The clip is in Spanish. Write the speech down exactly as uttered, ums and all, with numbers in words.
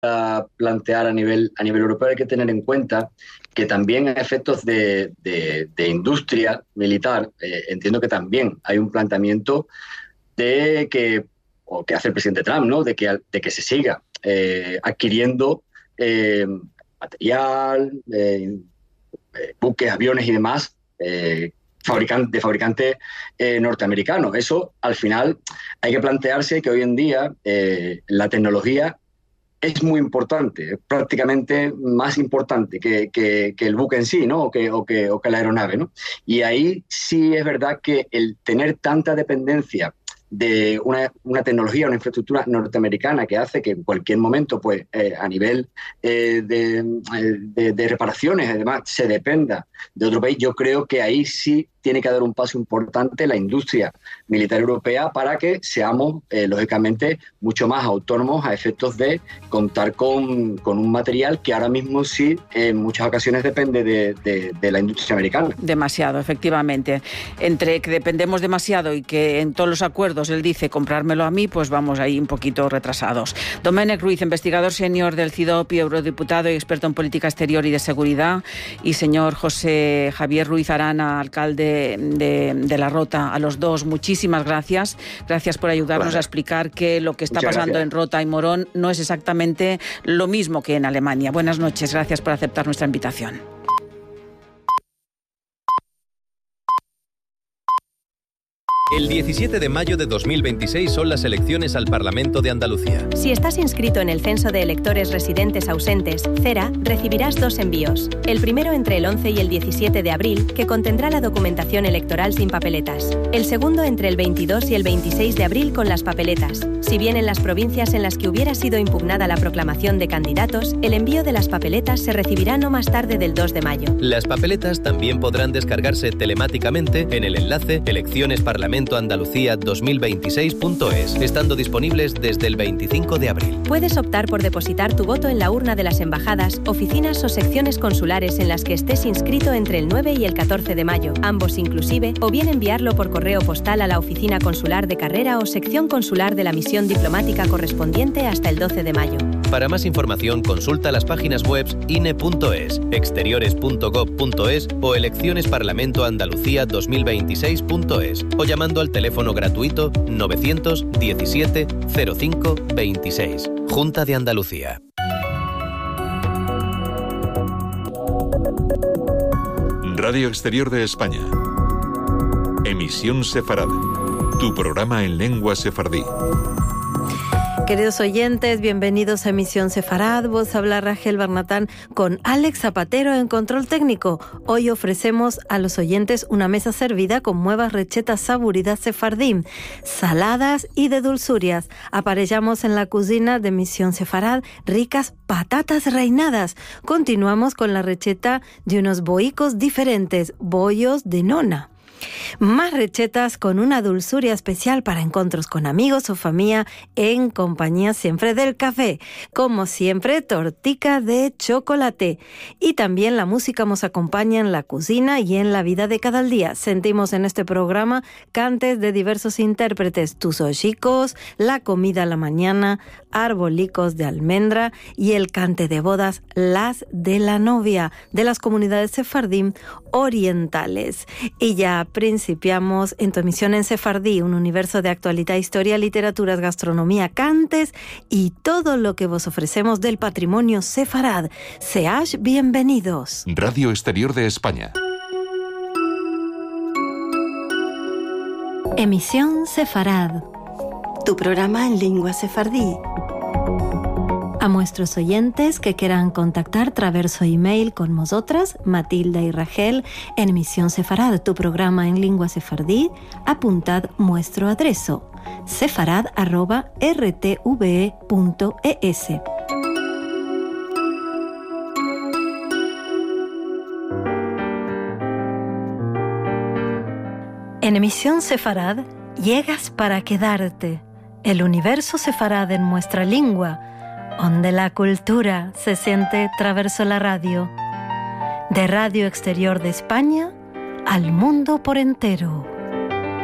a plantear a nivel, a nivel europeo, hay que tener en cuenta que también a efectos de, de, de industria militar, eh, entiendo que también hay un planteamiento de que, o que hace el presidente Trump, ¿no? de, que, de que se siga eh, adquiriendo eh, material, eh, buques, aviones y demás, eh, fabricante, de fabricantes eh, norteamericanos. Eso, al final, hay que plantearse que hoy en día eh, la tecnología es muy importante, es prácticamente más importante que, que, que el buque en sí, ¿no? o, que, o, que, o que la aeronave, ¿no? Y ahí sí es verdad que el tener tanta dependencia de una, una tecnología, una infraestructura norteamericana que hace que en cualquier momento, pues eh, a nivel eh, de, de, de reparaciones, además, se dependa de otro país, yo creo que ahí sí tiene que dar un paso importante la industria militar europea para que seamos, eh, lógicamente, mucho más autónomos a efectos de contar con, con un material que ahora mismo sí, en muchas ocasiones, depende de, de, de la industria americana. Demasiado, efectivamente. Entre que dependemos demasiado y que en todos los acuerdos él dice comprármelo a mí, pues vamos ahí un poquito retrasados. Domènec Ruiz, investigador senior del C I D O P y eurodiputado y experto en política exterior y de seguridad, y señor José Javier Ruiz Arana, alcalde De, de La Rota. A los dos, muchísimas gracias. Gracias por ayudarnos Gracias. a explicar que lo que está Muchas pasando gracias. en Rota y Morón no es exactamente lo mismo que en Alemania. Buenas noches, gracias por aceptar nuestra invitación. El diecisiete de mayo de dos mil veintiséis son las elecciones al Parlamento de Andalucía. Si estás inscrito en el Censo de Electores Residentes Ausentes, CERA, recibirás dos envíos. El primero entre el once y el diecisiete de abril, que contendrá la documentación electoral sin papeletas. El segundo entre el veintidós y el veintiséis de abril con las papeletas. Si bien en las provincias en las que hubiera sido impugnada la proclamación de candidatos, el envío de las papeletas se recibirá no más tarde del dos de mayo. Las papeletas también podrán descargarse telemáticamente en el enlace elecciones parlamento andalucía dos mil veintiséis punto es, estando disponibles desde el veinticinco de abril. Puedes optar por depositar tu voto en la urna de las embajadas, oficinas o secciones consulares en las que estés inscrito entre el nueve y el catorce de mayo, ambos inclusive, o bien enviarlo por correo postal a la oficina consular de carrera o sección consular de la misión diplomática correspondiente hasta el doce de mayo. Para más información, consulta las páginas web I N E punto es, exteriores punto gob punto es o elecciones parlamento andalucía dos mil veintiséis punto es o llamando al teléfono gratuito novecientos diecisiete cero cinco veintiséis. Junta de Andalucía. Radio Exterior de España. Emisión Sefarad. Tu programa en lengua sefardí. Queridos oyentes, bienvenidos a Emisión Sefarad. Vos habla Rachel Barnatán con Alex Zapatero en control técnico. Hoy ofrecemos a los oyentes una mesa servida con nuevas recetas saboridas sefardim, saladas y de dulzurias. Aparellamos en la cocina de Emisión Sefarad ricas patatas reinadas. Continuamos con la receta de unos boicos diferentes, bollos de nona. Más recetas con una dulzuria especial para encuentros con amigos o familia en compañía siempre del café. Como siempre, tortica de chocolate. Y también la música nos acompaña en la cocina y en la vida de cada día. Sentimos en este programa cantes de diversos intérpretes, tus hojicos, la comida a la mañana, arbolicos de almendra y el cante de bodas, las de la novia, de las comunidades sefardim orientales. Y ya principiamos en tu emisión en sefardí, un universo de actualidad, historia, literaturas, gastronomía, cantes y todo lo que vos ofrecemos del patrimonio sefarad. Seáis bienvenidos. Radio Exterior de España. Emisión Sefarad, tu programa en lengua sefardí. A nuestros oyentes que quieran contactar traverso email con nosotras, Matilda y Rachel, en Emisión Sefarad, tu programa en lengua sefardí, apuntad nuestro adreso, sefarad arroba r t v e punto e s. En Emisión Sefarad, llegas para quedarte. El universo sefarad en nuestra lengua, donde la cultura se siente traverso la radio. De Radio Exterior de España al mundo por entero.